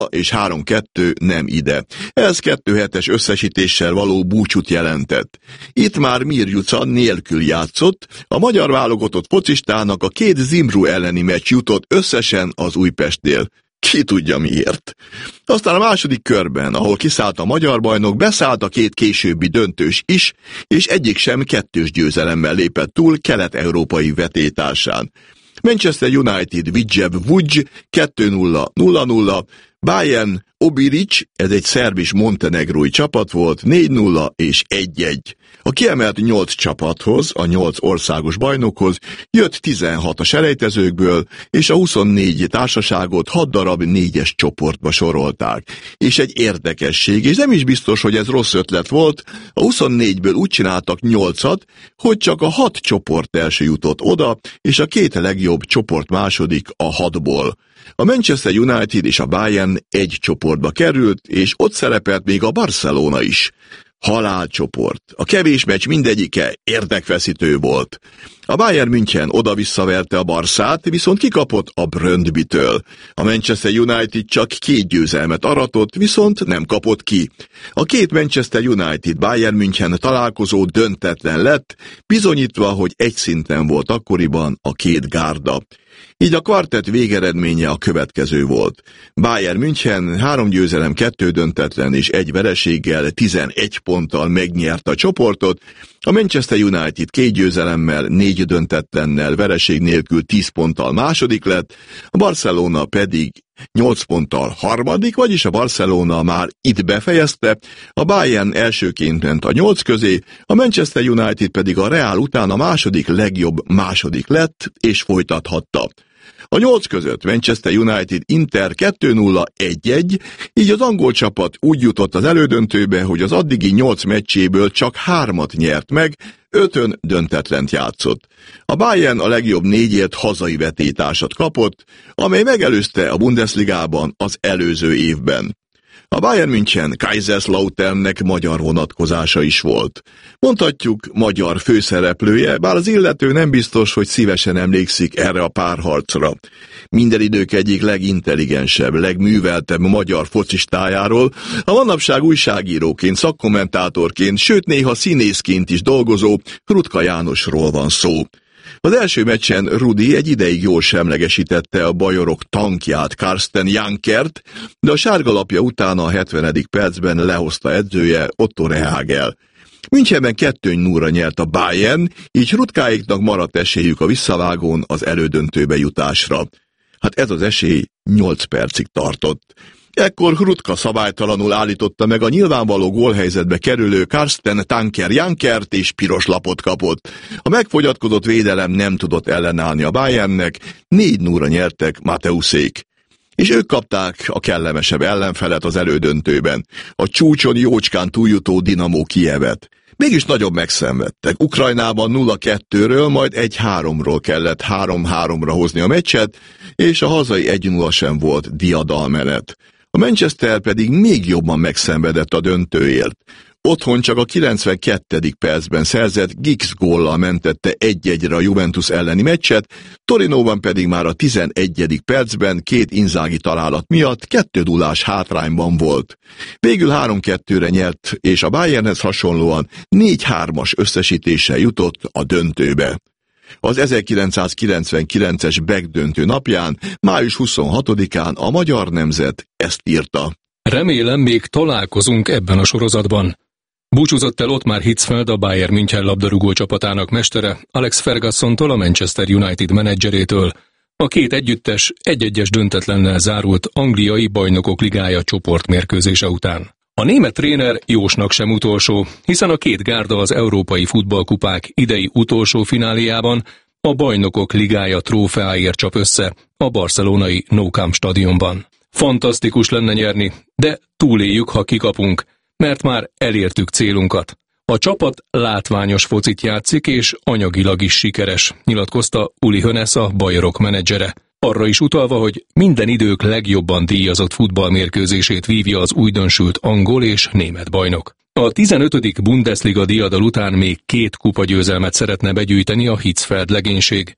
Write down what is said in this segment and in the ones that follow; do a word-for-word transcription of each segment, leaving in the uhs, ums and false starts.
és három kettő nem ide. Ez kettő hetes összesítéssel való búcsút jelentett. Itt már Mirjuca nélkül játszott, a magyar válogatott focistának a két Zimbru elleni meccs jutott összesen az Újpestnél. Ki tudja miért. Aztán a második körben, ahol kiszállt a magyar bajnok, beszállt a két későbbi döntős is, és egyik sem kettős győzelemmel lépett túl kelet-európai vetétársán. Manchester United Vidzev Vuj kettő nulla nulla nulla, Bayern Obiric, ez egy szerb és montenegrói csapat volt, négy nulla és egy egy. A kiemelt nyolc csapathoz, a nyolc országos bajnokhoz jött tizenhat a selejtezőkből, és a huszonnégy társaságot hat darab négyes csoportba sorolták. És egy érdekesség, és nem is biztos, hogy ez rossz ötlet volt, a huszonnégyből úgy csináltak nyolcat, hogy csak a hat csoport első jutott oda, és a két legjobb csoport második a hatból. A Manchester United és a Bayern egy csoportba került, és ott szerepelt még a Barcelona is. Halálcsoport. A kevés meccs mindegyike érdekfeszítő volt. A Bayern München oda-visszaverte a Barszát, viszont kikapott a Brøndbytől. A Manchester United csak két győzelmet aratott, viszont nem kapott ki. A két Manchester United Bayern München találkozó döntetlen lett, bizonyítva, hogy egy szinten volt akkoriban a két gárda. Így a kvartett végeredménye a következő volt. Bayern München három győzelem, kettő döntetlen és egy vereséggel tizenegy ponttal megnyerte a csoportot, a Manchester United két győzelemmel, négy döntetlennel, vereség nélkül tíz ponttal második lett, a Barcelona pedig nyolc ponttal harmadik, vagyis a Barcelona már itt befejezte, a Bayern elsőként ment a nyolc közé, a Manchester United pedig a Real után a második legjobb második lett, és folytathatta. A nyolc között Manchester United Inter kettő nulla egy egy, így az angol csapat úgy jutott az elődöntőbe, hogy az addigi nyolc meccséből csak hármat nyert meg, ötön döntetlent játszott. A Bayern a legjobb négyért hazai vetétársat kapott, amely megelőzte a Bundesligában az előző évben. A Bayern München Kaiserslauternnek magyar vonatkozása is volt. Mondhatjuk magyar főszereplője, bár az illető nem biztos, hogy szívesen emlékszik erre a párharcra. Minden idők egyik legintelligensebb, legműveltebb magyar focistájáról, a manapság újságíróként, szakkommentátorként, sőt néha színészként is dolgozó Rutka Jánosról van szó. Az első meccsen Rudi egy ideig jól semlegesítette a bajorok tankját, Karsten Jankert, de a sárgalapja után a hetvenedik percben lehozta edzője, Otto Rehhagel. Münchenben kettő nulla nyert a Bayern, így Rutkáiknak maradt esélyük a visszavágón az elődöntőbe jutásra. Hát ez az esély nyolc percig tartott. Ekkor Rutka szabálytalanul állította meg a nyilvánvaló gólhelyzetbe kerülő Karsten Tanker Jankert, és piros lapot kapott. A megfogyatkozott védelem nem tudott ellenállni a Bayernnek, négy nulla nyertek Mateuszék. És ők kapták a kellemesebb ellenfelet az elődöntőben, a csúcson jócskán túljutó Dinamo Kijevet. Mégis nagyobb megszenvedtek. Ukrajnában nulla kettőről, majd egy háromról kellett három háromra hozni a meccset, és a hazai egy nulla sem volt diadalmenet. A Manchester pedig még jobban megszenvedett a döntőért. Otthon csak a kilencvenkettedik percben szerzett Giggs góllal mentette egy egyre a Juventus elleni meccset, Torinóban pedig már a tizenegyedik percben két Inzaghi találat miatt kettő nullás hátrányban volt. Végül három kettőre nyert, és a Bayernhez hasonlóan négy hármas összesítéssel jutott a döntőbe. Az ezerkilencszázkilencvenkilences Beck-döntő napján, május huszonhatodikán a magyar nemzet ezt írta. Remélem, még találkozunk ebben a sorozatban. Búcsúzott el Ottmar Hitzfeld, a Bayern München labdarúgó csapatának mestere, Alex Fergusontól, a Manchester United menedzserétől. A két együttes egy-egyes döntetlennel zárult angliai bajnokok ligája csoportmérkőzése után. A német tréner jósnak sem utolsó, hiszen a két gárda az európai futballkupák idei utolsó fináléjában a bajnokok ligája trófeáért csap össze a barcelonai Nou Camp stadionban. Fantasztikus lenne nyerni, de túléljük, ha kikapunk, mert már elértük célunkat. A csapat látványos focit játszik, és anyagilag is sikeres, nyilatkozta Uli Hoeneß, a bajorok menedzsere. Arra is utalva, hogy minden idők legjobban díjazott futballmérkőzését vívja az újdonsült angol és német bajnok. A tizenötödik Bundesliga diadal után még két kupagyőzelmet szeretne begyűjteni a Hitzfeld legénység.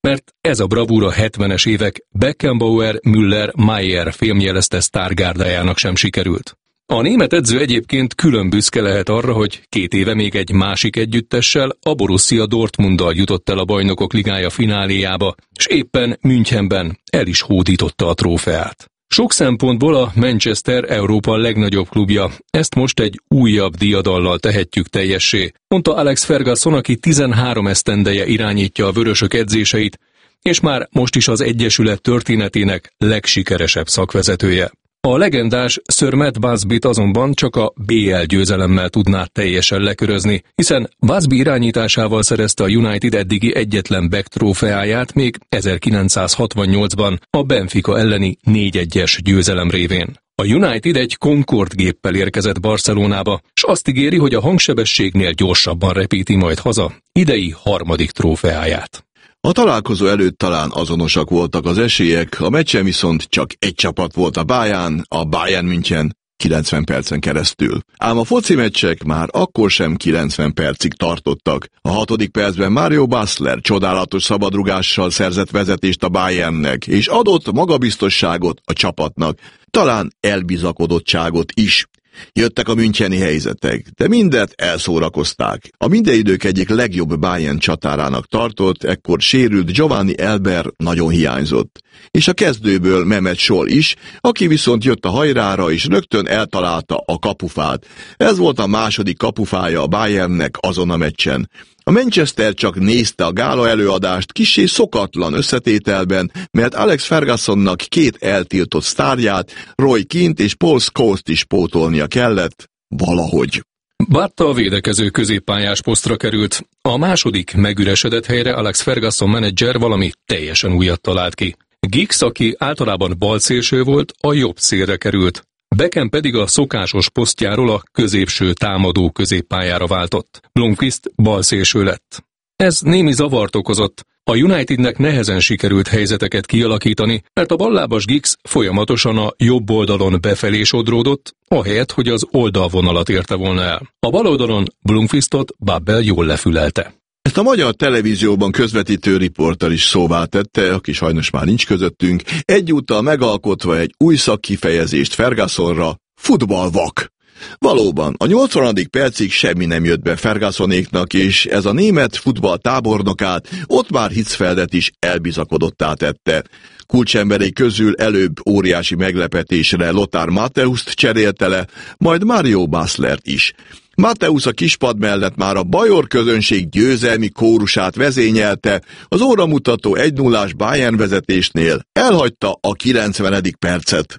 mert ez a bravúr a hetvenes évek Beckenbauer, Müller, Maier filmjelezte sztárgárdájának sem sikerült. A német edző egyébként külön büszke lehet arra, hogy két éve még egy másik együttessel, a Borussia Dortmunddal jutott el a Bajnokok Ligája fináléjába, és éppen Münchenben el is hódította a trófeát. Sok szempontból a Manchester Európa legnagyobb klubja, ezt most egy újabb diadallal tehetjük teljessé, mondta Alex Ferguson, aki tizenhárom esztendeje irányítja a vörösök edzéseit, és már most is az egyesület történetének legsikeresebb szakvezetője. A legendás Sir Matt Busbyt azonban csak a bé el győzelemmel tudná teljesen lekörözni, hiszen Busby irányításával szerezte a United eddigi egyetlen back trófeáját még ezerkilencszázhatvannyolcban a Benfica elleni négy egyes győzelem révén. A United egy Concorde géppel érkezett Barcelonába, s azt ígéri, hogy a hangsebességnél gyorsabban repíti majd haza idei harmadik trófeáját. A találkozó előtt talán azonosak voltak az esélyek, a meccsen viszont csak egy csapat volt a pályán, a Bayern München kilencven percen keresztül. Ám a foci meccsek már akkor sem kilencven percig tartottak. A hatodik percben Mario Basler csodálatos szabadrugással szerzett vezetést a Bayernnek, és adott magabiztosságot a csapatnak, talán elbizakodottságot is. Jöttek a müncheni helyzetek, de mindet elszórakozták. A minden idők egyik legjobb Bayern csatárának tartott, ekkor sérült Giovanni Elber nagyon hiányzott. És a kezdőből Mehmet Scholl is, aki viszont jött a hajrára és rögtön eltalálta a kapufát. Ez volt a második kapufája a Bayernnek azon a meccsen. A Manchester csak nézte a gála előadást kissé szokatlan összetételben, mert Alex Fergusonnak két eltiltott sztárját, Roy Keane-t és Paul Scholes-t is pótolnia kellett, valahogy. Barta a védekező középpályás posztra került. A második megüresedett helyre Alex Ferguson menedzser valami teljesen újat talált ki. Giggs, aki általában balszélső volt, a jobb szélre került. Beckham pedig a szokásos posztjáról a középső támadó középpályára váltott. Blomqvist balszélső lett. Ez némi zavart okozott. A Unitednek nehezen sikerült helyzeteket kialakítani, mert a ballábas Giggs folyamatosan a jobb oldalon befelé sodródott, ahelyett, hogy az oldalvonalat érte volna el. A bal oldalon Blomqvistot Babbel jól lefülelte. Ezt a magyar televízióban közvetítő riporter is szóvá tette, aki sajnos már nincs közöttünk, egyúttal megalkotva egy új szakkifejezést Fergusonra, futballvak. Valóban, a nyolcvanadik percig semmi nem jött be Fergusonéknak, és ez a német futball tábornokát, Ottmar Hitzfeldet is elbizakodottá tette. Kulcsemberei közül előbb óriási meglepetésre Lothar Matthäust cserélte le, majd Mario Baslert is. Matthäus a kispad mellett már a bajor közönség győzelmi kórusát vezényelte, az óramutató egy nullás Bayern vezetésnél elhagyta a kilencvenedik percet.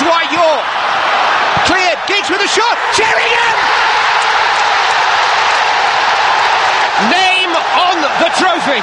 Giggs with a shot, Sheringham! Name on the trophy.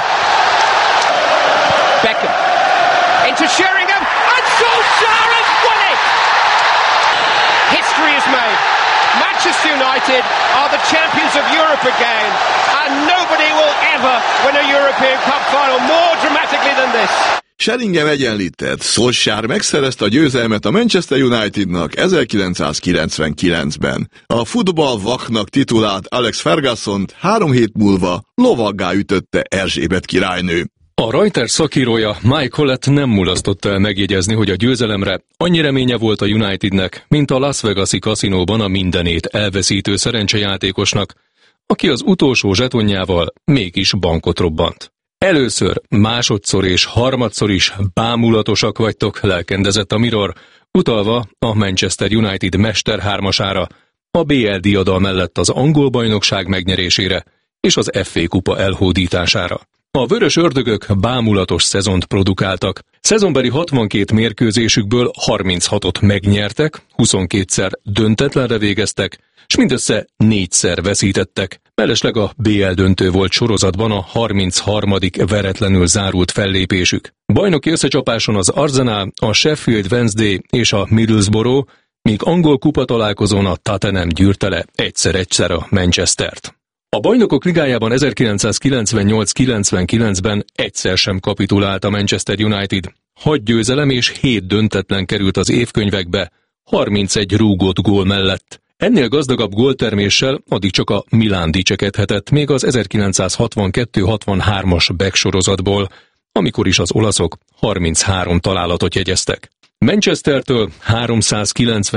Beckham into Sheringham, and Solskjaer has won it! History is made. Manchester United are the champions of Europe again, and nobody will ever win a European Cup final more dramatically than this. Sheringham egyenlített, Solskjaer megszerezte a győzelmet a Manchester Unitednak ezerkilencszázkilencvenkilencben. A futballvaknak titulált Alex Fergusont három hét múlva lovaggá ütötte Erzsébet királynő. A Reuters szakírója Mike Hollett nem mulasztotta el megjegyezni, hogy a győzelemre annyi reménye volt a Unitednek, mint a Las Vegas-i kaszinóban a mindenét elveszítő szerencsejátékosnak, aki az utolsó zsetonjával mégis bankot robbant. Először, másodszor és harmadszor is bámulatosak vagytok, lelkendezett a Mirror, utalva a Manchester United mesterhármasára, a bé el diadal mellett az angol bajnokság megnyerésére és az ef á kupa elhódítására. A vörös ördögök bámulatos szezont produkáltak. Szezonbeli hatvankét mérkőzésükből harminchatot megnyertek, huszonkétszer döntetlenre végeztek, s mindössze négyszer veszítettek. Mellesleg a bé el döntő volt sorozatban a harmincharmadik veretlenül zárult fellépésük. Bajnoki összecsapáson az Arsenal, a Sheffield Wednesday és a Middlesbrough, míg angol kupa találkozón a Tottenham gyűrte le egyszer-egyszer a Manchestert. A Bajnokok Ligájában ezerkilencszázkilencvennyolc kilencvenkilencben egyszer sem kapitulált a Manchester United. Hat győzelem és hét döntetlen került az évkönyvekbe, harmincegy rúgott gól mellett. Ennél gazdagabb gólterméssel addig csak a Milán dicsekedhetett még az ezerkilencszázhatvankettő hatvanhármas Beck sorozatból, amikor is az olaszok harminchárom találatot jegyeztek. Manchestertől háromszázkilencven